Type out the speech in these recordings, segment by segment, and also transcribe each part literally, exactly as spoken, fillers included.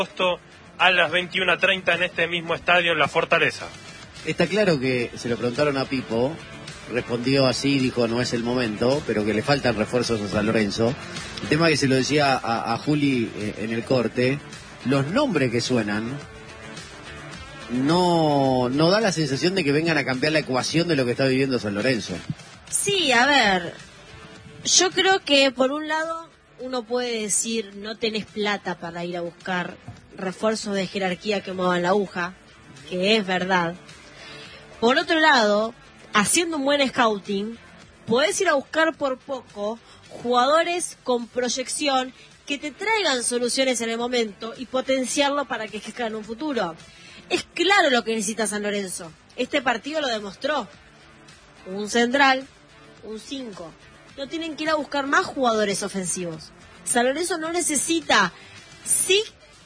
agosto a las veintiuna treinta en este mismo estadio en La Fortaleza. Está claro que se lo preguntaron a Pipo, respondió así, dijo no es el momento, pero que le faltan refuerzos a San Lorenzo. El tema que se lo decía a, a Juli eh, en el corte, los nombres que suenan no, no da la sensación de que vengan a cambiar la ecuación de lo que está viviendo San Lorenzo. Sí, a ver, yo creo que por un lado uno puede decir no tenés plata para ir a buscar refuerzos de jerarquía que muevan la aguja, que es verdad. Por otro lado, haciendo un buen scouting, podés ir a buscar por poco jugadores con proyección que te traigan soluciones en el momento y potenciarlo para que crezca en un futuro. Es claro lo que necesita San Lorenzo. Este partido lo demostró. Un central, un cinco. No tienen que ir a buscar más jugadores ofensivos. San Lorenzo no necesita, si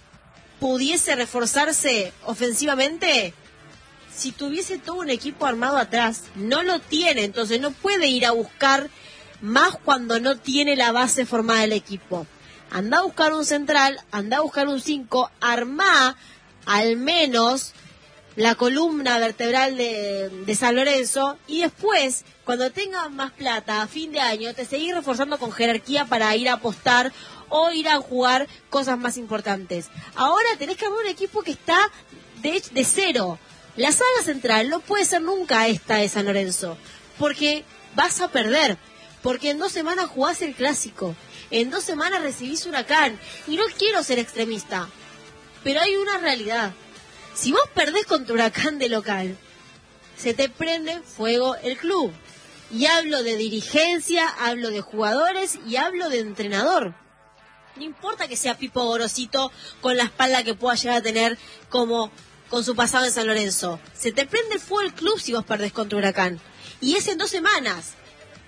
pudiese reforzarse ofensivamente, si tuviese todo un equipo armado atrás. No lo tiene, entonces no puede ir a buscar más cuando no tiene la base formada del equipo. Anda a buscar un central, anda a buscar un cinco, armá al menos la columna vertebral de, de San Lorenzo, y después, cuando tengas más plata a fin de año, te seguís reforzando con jerarquía para ir a apostar o ir a jugar cosas más importantes. Ahora tenés que armar un equipo que está de, de cero. La saga central no puede ser nunca esta de San Lorenzo, porque vas a perder, porque en dos semanas jugás el clásico, en dos semanas recibís Huracán, y no quiero ser extremista, pero hay una realidad. Si vos perdés contra Huracán de local, se te prende fuego el club. Y hablo de dirigencia, hablo de jugadores y hablo de entrenador. No importa que sea Pipo Gorosito con la espalda que pueda llegar a tener como con su pasado en San Lorenzo. Se te prende fuego el club si vos perdés contra Huracán. Y es en dos semanas.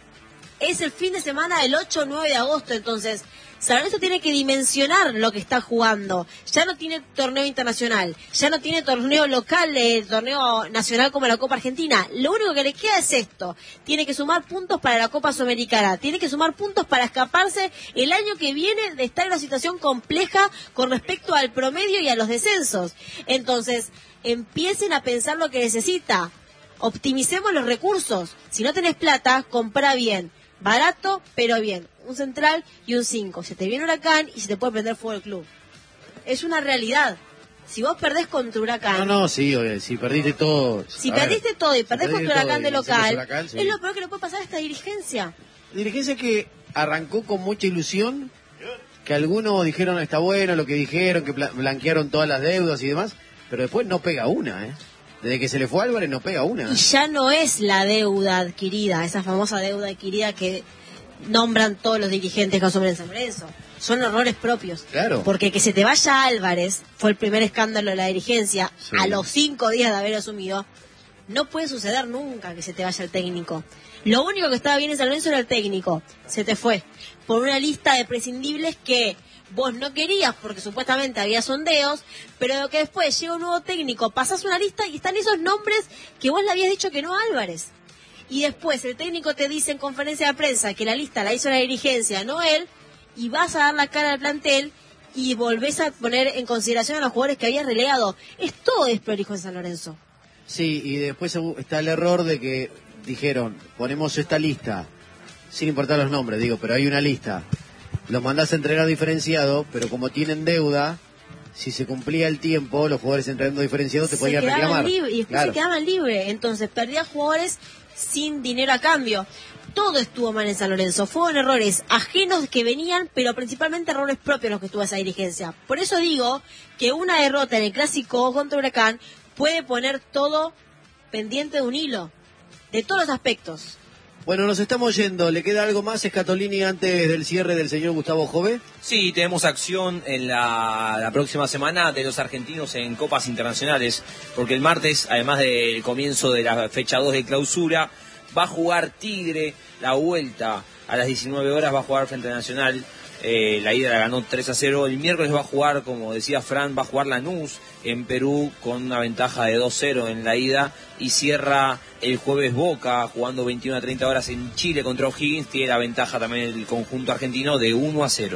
Es el fin de semana del ocho o nueve de agosto, entonces San Lorenzo tiene que dimensionar lo que está jugando. Ya no tiene torneo internacional, ya no tiene torneo local, eh, torneo nacional como la Copa Argentina. Lo único que le queda es esto. Tiene que sumar puntos para la Copa Sudamericana, tiene que sumar puntos para escaparse el año que viene de estar en una situación compleja con respecto al promedio y a los descensos. Entonces, empiecen a pensar lo que necesita. Optimicemos los recursos. Si no tenés plata, comprá bien. Barato, pero bien. Un central y un cinco. Se te viene Huracán y se te puede prender fuego el club. Es una realidad. Si vos perdés contra Huracán... No, no, sí, oye, si perdiste todo... Si perdiste ver, todo y perdés si contra Huracán de local, Huracán, sí. Es lo peor que le puede pasar a esta dirigencia. Dirigencia que arrancó con mucha ilusión, que algunos dijeron está bueno lo que dijeron, que blanquearon todas las deudas y demás, pero después no pega una, ¿eh? Desde que se le fue Álvarez no pega una. Y ya no es la deuda adquirida, esa famosa deuda adquirida que nombran todos los dirigentes que asumen en San Lorenzo. Son errores propios. Claro. Porque que se te vaya Álvarez fue el primer escándalo de la dirigencia, sí. A los cinco días de haber asumido. No puede suceder nunca que se te vaya el técnico. Lo único que estaba bien en San Lorenzo era el técnico. Se te fue. Por una lista de prescindibles que vos no querías porque supuestamente había sondeos, pero que después llega un nuevo técnico, pasás una lista y están esos nombres que vos le habías dicho que no a Álvarez. Y después el técnico te dice en conferencia de prensa que la lista la hizo la dirigencia, no él, y vas a dar la cara al plantel y volvés a poner en consideración a los jugadores que habías relegado. Es todo desprolijo en San Lorenzo. Sí, y después está el error de que dijeron, ponemos esta lista, sin importar los nombres, digo, pero hay una lista. Los mandás a entrenar diferenciado, pero como tienen deuda, si se cumplía el tiempo, los jugadores entrenando diferenciados te se podían reclamar. Libre, y después claro. Se quedaban libres, entonces perdías jugadores sin dinero a cambio. Todo estuvo mal en San Lorenzo, fueron errores ajenos que venían, pero principalmente errores propios los que tuvo esa dirigencia. Por eso digo que una derrota en el clásico contra Huracán puede poner todo pendiente de un hilo, de todos los aspectos. Bueno, nos estamos yendo. ¿Le queda algo más, Scatolini, antes del cierre del señor Gustavo Jove? Sí, tenemos acción en la, la próxima semana de los argentinos en copas internacionales, porque el martes, además del comienzo de la fecha dos de clausura, va a jugar Tigre la vuelta a las diecinueve horas, va a jugar frente a Nacional. Eh, la ida la ganó tres a cero. El miércoles va a jugar, como decía Fran, va a jugar Lanús en Perú con una ventaja de dos cero en la ida, y cierra el jueves Boca jugando veintiuna a treinta horas en Chile contra O'Higgins. Tiene la ventaja también el conjunto argentino de uno a cero.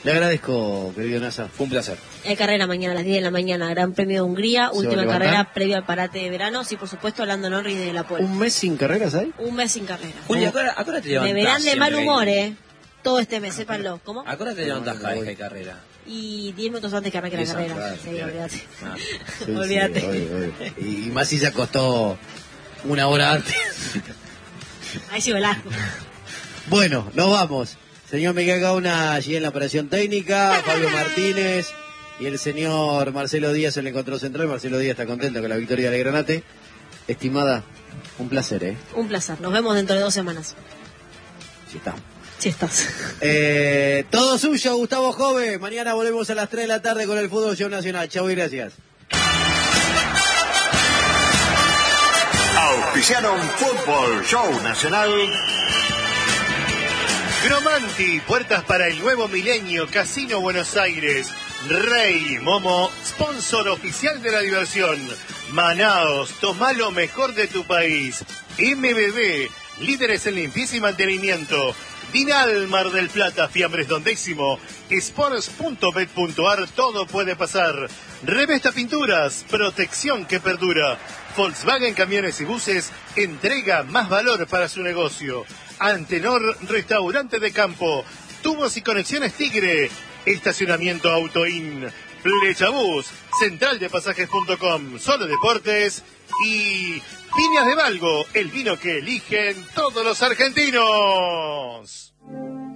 Le agradezco, querido Nasa. Fue un placer. Hay carrera mañana a las diez de la mañana, Gran Premio de Hungría, ¿Se última va a levantar? carrera previo al parate de verano. Sí, por supuesto, Lando Norris de la pole. ¿Un mes sin carreras hay? Un mes sin carrera. Julia, ¿a qué hora- a qué hora te levantás? Me verán de mal siempre? humor, ¿eh? Todo este mes, sépanlo. ¿Cómo? ¿A qué hora te levantás cada vez que hay carrera? Y diez minutos antes que arranque la Diez carrera. claro, Sí, claro. olvídate. Ah. Sí, sí, Olvídate. obvio, obvio. Y, y más si se acostó una hora antes. Ahí sigo largo. Bueno, nos vamos. Señor Miguel Gauna allí en la operación técnica, Fabio Martínez y el señor Marcelo Díaz en el control central. Marcelo Díaz está contento con la victoria de Granate. Estimada, un placer, ¿eh? Un placer. Nos vemos dentro de dos semanas. Sí está. Sí estás. Eh, todo suyo, Gustavo Jove. Mañana volvemos a las tres de la tarde con el Fútbol Show Nacional. Chau y gracias. Auspiciaron Fútbol Show Nacional. Gromanti, puertas para el nuevo milenio, Casino Buenos Aires. Rey Momo, sponsor oficial de la diversión. Manaos, toma lo mejor de tu país. M B B, líderes en limpieza y mantenimiento. Dinal, Mar del Plata, Fiambres Don Décimo. Sports punto bet punto ar, todo puede pasar. Revesta Pinturas, protección que perdura. Volkswagen Camiones y Buses, entrega más valor para su negocio. Antenor, restaurante de campo. Tubos y conexiones Tigre. Estacionamiento Autoin. Flechabús, central de pasajes punto com. Solo Deportes. Y Viñas de Valgo, el vino que eligen todos los argentinos.